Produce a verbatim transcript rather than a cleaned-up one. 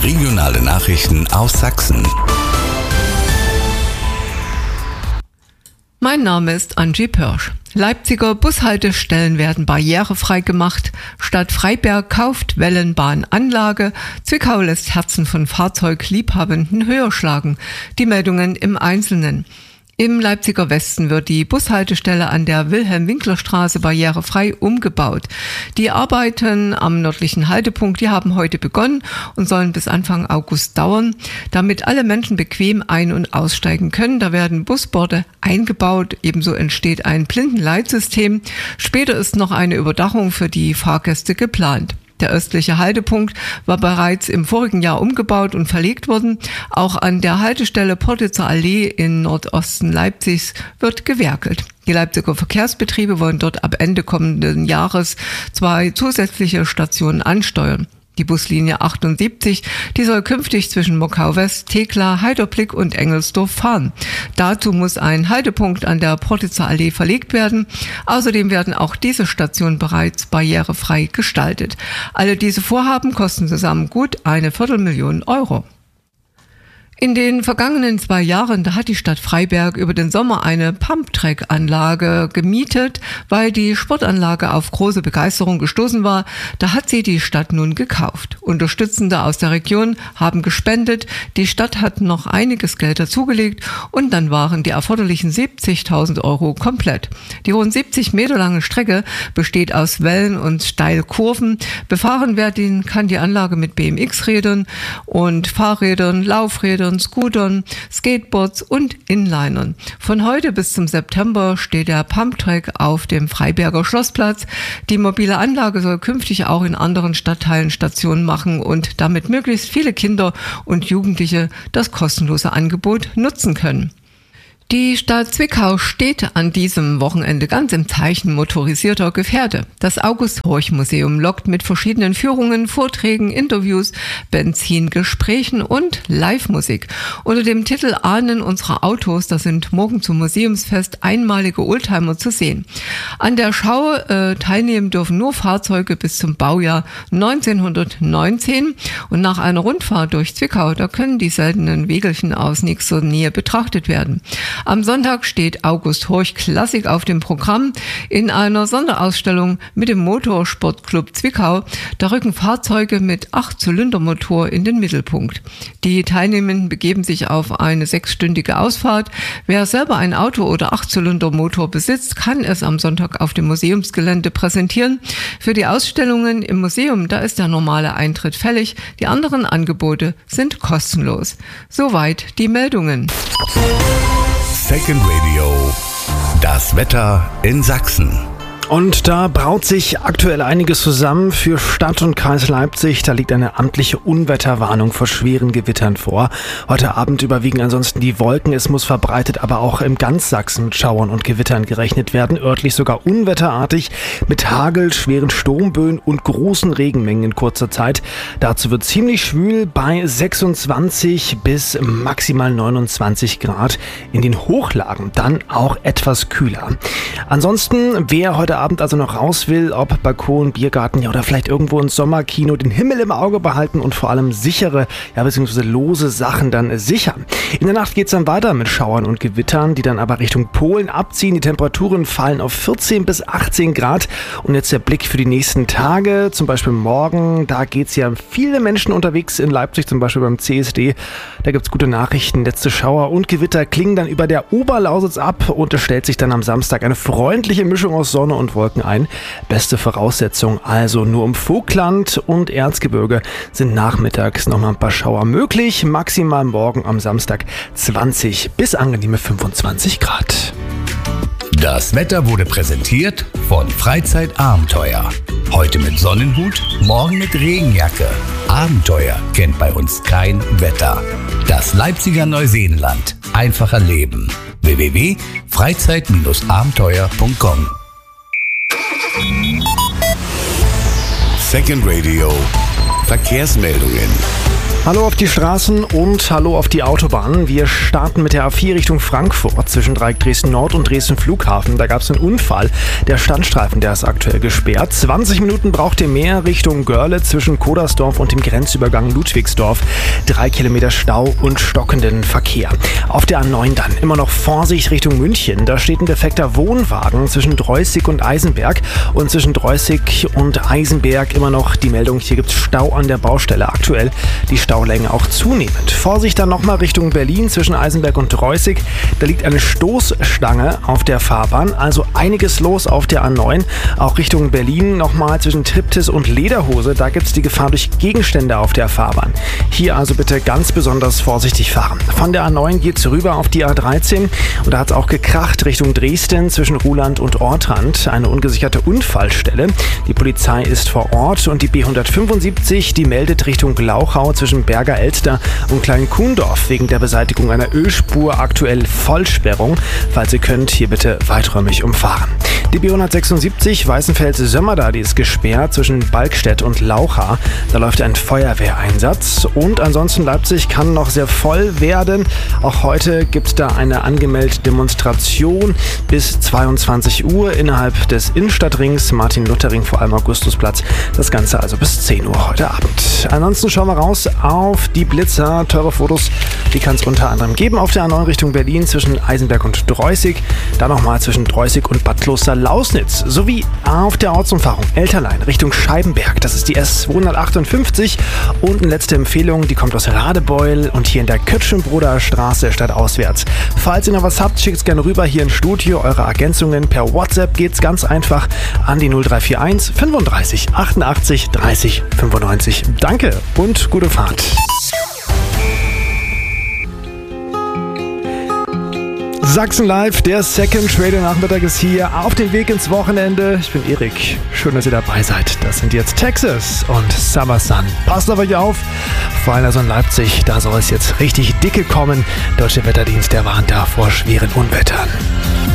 Regionale Nachrichten aus Sachsen. Mein Name ist Angie Pörsch. Leipziger Bushaltestellen werden barrierefrei gemacht. Stadt Freiberg kauft Wellenbahnanlage. Zwickau lässt Herzen von Fahrzeugliebhabenden höher schlagen. Die Meldungen im Einzelnen. Im Leipziger Westen wird die Bushaltestelle an der Wilhelm-Winkler-Straße barrierefrei umgebaut. Die Arbeiten am nördlichen Haltepunkt, die haben heute begonnen und sollen bis Anfang August dauern, damit alle Menschen bequem ein- und aussteigen können. Da werden Busborde eingebaut, ebenso entsteht ein Blindenleitsystem. Später ist noch eine Überdachung für die Fahrgäste geplant. Der östliche Haltepunkt war bereits im vorigen Jahr umgebaut und verlegt worden. Auch an der Haltestelle Portitzer Allee in Nordosten Leipzigs wird gewerkelt. Die Leipziger Verkehrsbetriebe wollen dort ab Ende kommenden Jahres zwei zusätzliche Stationen ansteuern. Die Buslinie achtundsiebzig, die soll künftig zwischen Mockau West, Thekla, Heiderblick und Engelsdorf fahren. Dazu muss ein Haltepunkt an der Portitzer Allee verlegt werden. Außerdem werden auch diese Stationen bereits barrierefrei gestaltet. Alle diese Vorhaben kosten zusammen gut eine Viertelmillion Euro. In den vergangenen zwei Jahren, da hat die Stadt Freiberg über den Sommer eine Pumptrack-Anlage gemietet, weil die Sportanlage auf große Begeisterung gestoßen war. Da hat sie die Stadt nun gekauft. Unterstützende aus der Region haben gespendet. Die Stadt hat noch einiges Geld dazugelegt und dann waren die erforderlichen siebzigtausend Euro komplett. Die rund siebzig Meter lange Strecke besteht aus Wellen und Steilkurven. Befahren werden kann die Anlage mit B M X-Rädern und Fahrrädern, Laufrädern, Scootern, Skateboards und Inlinern. Von heute bis zum September steht der Pumptrack auf dem Freiberger Schlossplatz. Die mobile Anlage soll künftig auch in anderen Stadtteilen Stationen machen und damit möglichst viele Kinder und Jugendliche das kostenlose Angebot nutzen können. Die Stadt Zwickau steht an diesem Wochenende ganz im Zeichen motorisierter Gefährde. Das August-Horch-Museum lockt mit verschiedenen Führungen, Vorträgen, Interviews, Benzingesprächen und Live-Musik. Unter dem Titel Ahnen unserer Autos, da sind morgen zum Museumsfest einmalige Oldtimer zu sehen. An der Schau äh, teilnehmen dürfen nur Fahrzeuge bis zum Baujahr neunzehnhundertneunzehn und nach einer Rundfahrt durch Zwickau, da können die seltenen Wägelchen aus nächster Nähe betrachtet werden. Am Sonntag steht August Horch Klassik auf dem Programm in einer Sonderausstellung mit dem Motorsportclub Zwickau. Da rücken Fahrzeuge mit acht-Zylinder-Motor in den Mittelpunkt. Die Teilnehmenden begeben sich auf eine sechsstündige Ausfahrt. Wer selber ein Auto oder acht-Zylinder-Motor besitzt, kann es am Sonntag auf dem Museumsgelände präsentieren. Für die Ausstellungen im Museum, da ist der normale Eintritt fällig. Die anderen Angebote sind kostenlos. Soweit die Meldungen. Second Radio, das Wetter in Sachsen. Und da braut sich aktuell einiges zusammen für Stadt und Kreis Leipzig. Da liegt eine amtliche Unwetterwarnung vor schweren Gewittern vor. Heute Abend überwiegen ansonsten die Wolken. Es muss verbreitet aber auch im ganz Sachsen mit Schauern und Gewittern gerechnet werden. Örtlich sogar unwetterartig mit Hagel, schweren Sturmböen und großen Regenmengen in kurzer Zeit. Dazu wird ziemlich schwül bei sechsundzwanzig bis maximal neunundzwanzig Grad. In den Hochlagen dann auch etwas kühler. Ansonsten, wer heute Abend also noch raus will, ob Balkon, Biergarten, ja, oder vielleicht irgendwo ins Sommerkino, den Himmel im Auge behalten und vor allem sichere, ja, beziehungsweise lose Sachen dann sichern. In der Nacht geht es dann weiter mit Schauern und Gewittern, die dann aber Richtung Polen abziehen. Die Temperaturen fallen auf vierzehn bis achtzehn Grad. Und jetzt der Blick für die nächsten Tage, zum Beispiel morgen, da geht es ja viele Menschen unterwegs in Leipzig, zum Beispiel beim C S D. Da gibt es gute Nachrichten. Letzte Schauer und Gewitter klingen dann über der Oberlausitz ab und es stellt sich dann am Samstag eine freundliche Mischung aus Sonne und Wolken ein. Beste Voraussetzung also nur im Vogtland und Erzgebirge sind nachmittags noch mal ein paar Schauer möglich. Maximal morgen am Samstag zwanzig bis angenehme fünfundzwanzig Grad. Das Wetter wurde präsentiert von Freizeitabenteuer. Heute mit Sonnenhut, morgen mit Regenjacke. Abenteuer kennt bei uns kein Wetter. Das Leipziger Neuseenland. Einfacher Leben. w w w punkt freizeit abenteuer punkt com Second Radio. Verkehrsmeldungen. Hallo auf die Straßen und hallo auf die Autobahnen. Wir starten mit der A vier Richtung Frankfurt zwischen Dreieck Dresden Nord und Dresden Flughafen. Da gab es einen Unfall. Der Standstreifen, der ist aktuell gesperrt. zwanzig Minuten braucht ihr mehr Richtung Görlitz zwischen Kodersdorf und dem Grenzübergang Ludwigsdorf. Drei Kilometer Stau und stockenden Verkehr. Auf der A neun dann immer noch Vorsicht Richtung München. Da steht ein defekter Wohnwagen zwischen Dreußig und Eisenberg. Und zwischen Dreußig und Eisenberg immer noch die Meldung, hier gibt es Stau an der Baustelle. Aktuell die Staulänge auch zunehmend. Vorsicht dann nochmal Richtung Berlin zwischen Eisenberg und Dreußig. Da liegt eine Stoßstange auf der Fahrbahn, also einiges los auf der A neun. Auch Richtung Berlin nochmal zwischen Triptis und Lederhose. Da gibt es die Gefahr durch Gegenstände auf der Fahrbahn. Hier also bitte ganz besonders vorsichtig fahren. Von der A neun geht es rüber auf die A dreizehn und da hat es auch gekracht Richtung Dresden zwischen Ruhland und Ortrand. Eine ungesicherte Unfallstelle. Die Polizei ist vor Ort und die B hundertfünfundsiebzig, die meldet Richtung Glauchau zwischen Berger Elster und Klein-Kuhndorf wegen der Beseitigung einer Ölspur aktuell Vollsperrung. Falls ihr könnt, hier bitte weiträumig umfahren. Die B hundertsechsundsiebzig Weißenfels-Sömmerda, die ist gesperrt zwischen Balkstedt und Laucha. Da läuft ein Feuerwehreinsatz. Und ansonsten Leipzig kann noch sehr voll werden. Auch heute gibt es da eine angemeldete Demonstration bis zweiundzwanzig Uhr innerhalb des Innenstadtrings, Martin-Luther-Ring, vor allem Augustusplatz. Das Ganze also bis zehn Uhr heute Abend. Ansonsten schauen wir raus auf die Blitzer. Teure Fotos, die kann es unter anderem geben auf der A neun Richtung Berlin zwischen Eisenberg und Dreußig. Dann nochmal zwischen Dreußig und Bad Kloster-Lausnitz. Sowie auf der Ortsumfahrung Elterlein Richtung Scheibenberg. Das ist die S zweihundertachtundfünfzig. Und eine letzte Empfehlung, die kommt aus Radebeul und hier in der Kötschenbroder Straße stadtauswärts. Falls ihr noch was habt, schickt es gerne rüber hier ins Studio. Eure Ergänzungen per WhatsApp geht's ganz einfach an die null drei vier eins fünfunddreißig achtundachtzig dreißig fünfundneunzig. Danke und gute Fahrt. Sachsen Live, der Second Radio Nachmittag ist hier auf dem Weg ins Wochenende. Ich bin Erik, schön, dass ihr dabei seid. Das sind jetzt Texas und Summer Sun. Passt auf euch auf, vor allem also in Leipzig, da soll es jetzt richtig dicke kommen. Deutsche Wetterdienst, der warnt da vor schweren Unwettern.